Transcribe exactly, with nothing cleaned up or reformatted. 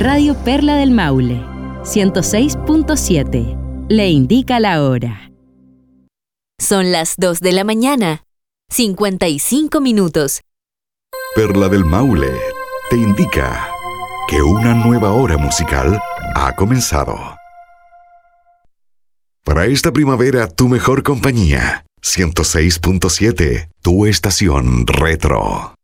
Radio Perla del Maule, ciento seis punto siete. Le indica la hora. Son las dos de la mañana, cincuenta y cinco minutos. Perla del Maule te indica que una nueva hora musical ha comenzado. Para esta primavera, tu mejor compañía, ciento seis punto siete, tu estación retro.